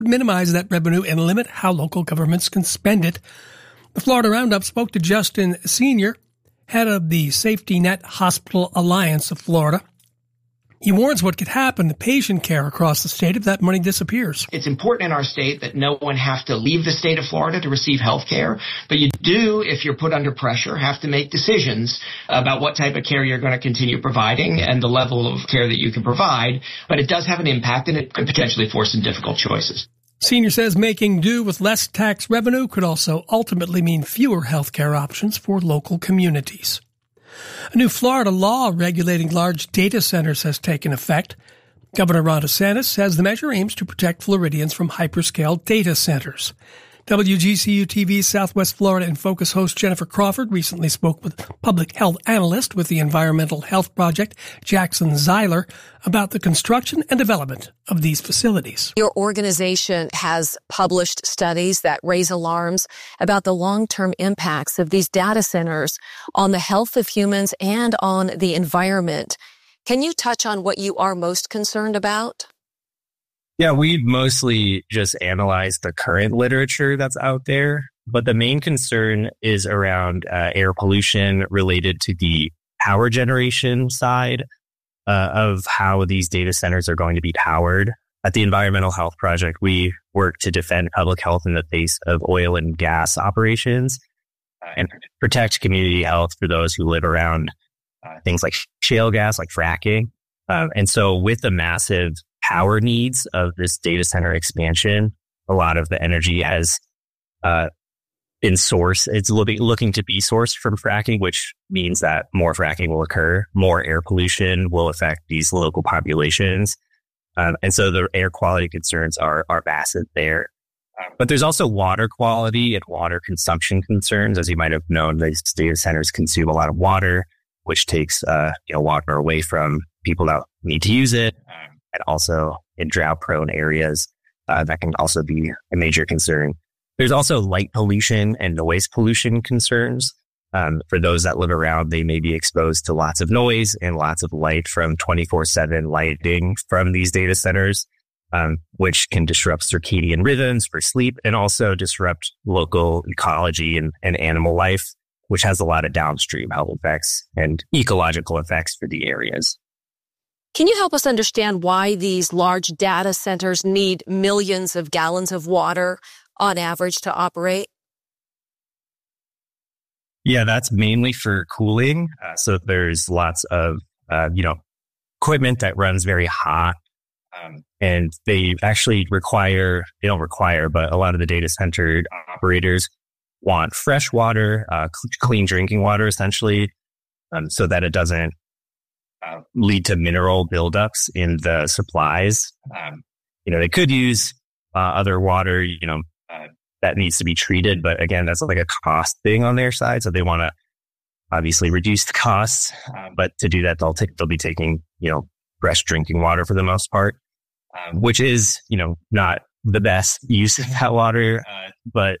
minimize that revenue and limit how local governments can spend it. The Florida Roundup spoke to Justin Senior, head of the Safety Net Hospital Alliance of Florida. He warns what could happen to patient care across the state if that money disappears. It's important in our state that no one have to leave the state of Florida to receive health care, but you do, if you're put under pressure, have to make decisions about what type of care you're going to continue providing and the level of care that you can provide. But it does have an impact, and it could potentially force some difficult choices. Senior says making do with less tax revenue could also ultimately mean fewer health care options for local communities. A new Florida law regulating large data centers has taken effect. Governor Ron DeSantis says the measure aims to protect Floridians from hyperscale data centers. WGCU-TV's Southwest Florida in Focus host Jennifer Crawford recently spoke with public health analyst with the Environmental Health Project, Jackson Zeiler, about the construction and development of these facilities. Your organization has published studies that raise alarms about the long-term impacts of these data centers on the health of humans and on the environment. Can you touch on what you are most concerned about? Yeah, we mostly just analyze the current literature that's out there, but the main concern is around air pollution related to the power generation side of how these data centers are going to be powered. At the Environmental Health Project, we work to defend public health in the face of oil and gas operations and protect community health for those who live around things like shale gas, like fracking. And so with the massive power needs of this data center expansion, a lot of the energy has been sourced. It's looking to be sourced from fracking, which means that more fracking will occur, more air pollution will affect these local populations. And so the air quality concerns are massive there. But there's also water quality and water consumption concerns. As you might have known, these data centers consume a lot of water, which takes water away from people that need to use it. And also in drought-prone areas, that can also be a major concern. There's also light pollution and noise pollution concerns. For those that live around, they may be exposed to lots of noise and lots of light from 24/7 lighting from these data centers, which can disrupt circadian rhythms for sleep and also disrupt local ecology and animal life, which has a lot of downstream health effects and ecological effects for the areas. Can you help us understand why these large data centers need millions of gallons of water on average to operate? Yeah, that's mainly for cooling. So there's lots of, equipment that runs very hot. And they actually but a lot of the data center operators want fresh water, clean drinking water, essentially, so that it doesn't lead to mineral buildups in the supplies. They could use other water, that needs to be treated. But again, that's like a cost thing on their side. So they want to obviously reduce the costs. But to do that, they'll be taking, fresh drinking water for the most part, which is, not the best use of that water. But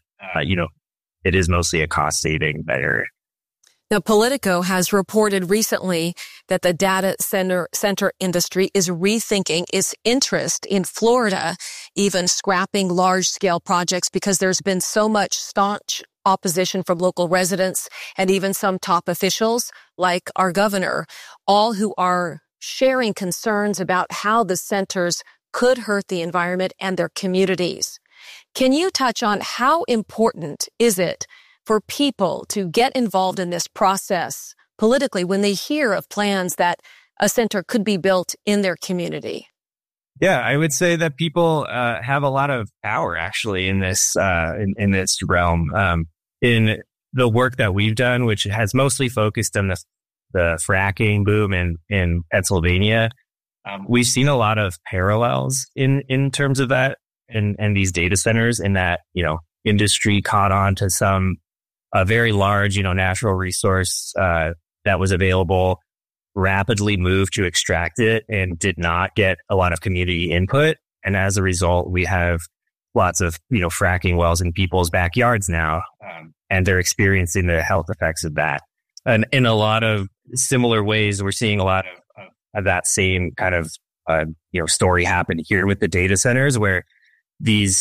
it is mostly a cost saving measure. Now, Politico has reported recently that the data center industry is rethinking its interest in Florida, even scrapping large-scale projects because there's been so much staunch opposition from local residents and even some top officials, like our governor, all who are sharing concerns about how the centers could hurt the environment and their communities. Can you touch on how important is it for people to get involved in this process politically when they hear of plans that a center could be built in their community? Yeah, I would say that people have a lot of power actually in this in this realm. In the work that we've done, which has mostly focused on the fracking boom in Pennsylvania, we've seen a lot of parallels in terms of that and these data centers, in that industry caught on to a very large, natural resource that was available, rapidly moved to extract it and did not get a lot of community input. And as a result, we have lots of, fracking wells in people's backyards now, and they're experiencing the health effects of that. And in a lot of similar ways, we're seeing a lot of that same kind of, story happen here with the data centers, where these